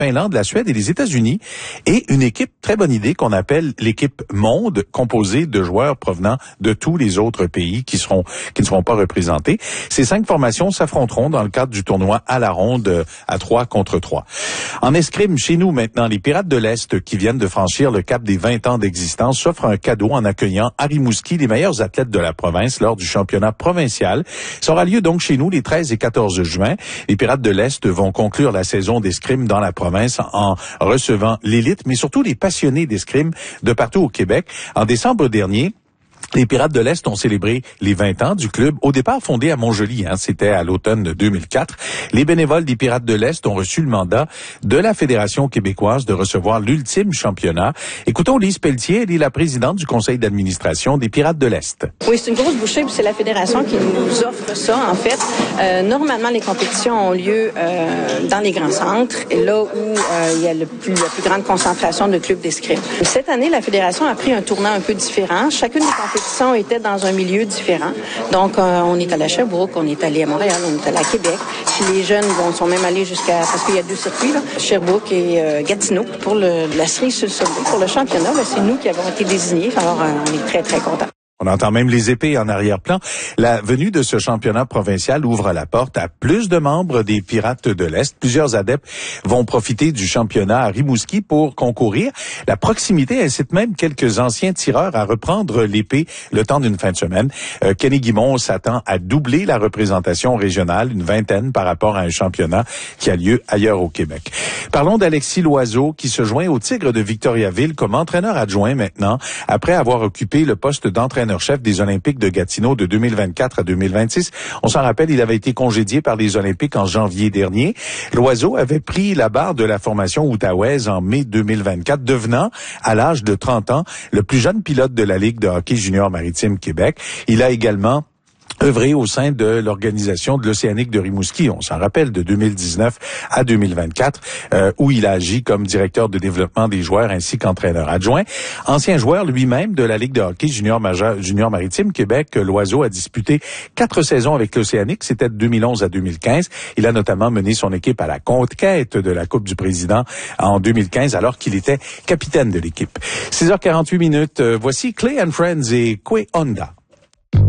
Finlande, la Suède et les États-Unis, et une équipe, très bonne idée, qu'on appelle l'équipe Monde, composée de joueurs provenant de tous les autres pays qui ne seront pas représentés. Ces 5 formations s'affronteront dans le cadre du tournoi à la ronde à 3 contre 3. En escrime, chez nous maintenant, les Pirates de l'Est qui viennent de franchir le cap des 20 ans d'existence s'offrent un cadeau en accueillant à Rimouski les meilleurs athlètes de la province lors du championnat provincial. Ça aura lieu donc chez nous les 13 et 14 juin. Les Pirates de l'Est vont conclure la saison d'escrime dans la province en recevant l'élite, mais surtout les passionnés d'escrime de partout au Québec. En décembre dernier, les Pirates de l'Est ont célébré les 20 ans du club, au départ fondé à Montjoly, c'était à l'automne 2004. Les bénévoles des Pirates de l'Est ont reçu le mandat de la Fédération québécoise de recevoir l'ultime championnat. Écoutons Lise Pelletier, elle est la présidente du conseil d'administration des Pirates de l'Est. Oui, c'est une grosse bouchée, puis c'est la Fédération qui nous offre ça, en fait. Normalement, les compétitions ont lieu dans les grands centres, là où il y a la plus grande concentration de clubs d'escrime. Cette année, la Fédération a pris un tournant un peu différent. Chacune des compétitions était dans un milieu différent. Donc, on est allé à Sherbrooke, on est allé à Montréal, on est allé à Québec. Puis les jeunes sont même allés parce qu'il y a 2 circuits, là, Sherbrooke et Gatineau. Pour la série sur le sommet, pour le championnat, c'est nous qui avons été désignés. Alors, on est très, très contents. On entend même les épées en arrière-plan. La venue de ce championnat provincial ouvre la porte à plus de membres des Pirates de l'Est. Plusieurs adeptes vont profiter du championnat à Rimouski pour concourir. La proximité incite même quelques anciens tireurs à reprendre l'épée le temps d'une fin de semaine. Kenny Guimond s'attend à doubler la représentation régionale, une 20aine par rapport à un championnat qui a lieu ailleurs au Québec. Parlons d'Alexis Loiseau qui se joint au Tigres de Victoriaville comme entraîneur adjoint maintenant, après avoir occupé le poste d'entraîneur chef des Olympiques de Gatineau de 2024 à 2026. On s'en rappelle, il avait été congédié par les Olympiques en janvier dernier. Loiseau avait pris la barre de la formation outaouaise en mai 2024, devenant, à l'âge de 30 ans, le plus jeune pilote de la Ligue de hockey junior maritime Québec. Il a également œuvré au sein de l'organisation de l'Océanique de Rimouski, on s'en rappelle, de 2019 à 2024, où il a agi comme directeur de développement des joueurs ainsi qu'entraîneur adjoint. Ancien joueur lui-même de la Ligue de hockey junior maritime Québec, Loiseau a disputé 4 saisons avec l'Océanique, c'était de 2011 à 2015. Il a notamment mené son équipe à la conquête de la Coupe du Président en 2015, alors qu'il était capitaine de l'équipe. 6h48, voici Clay and Friends et Kwe Honda.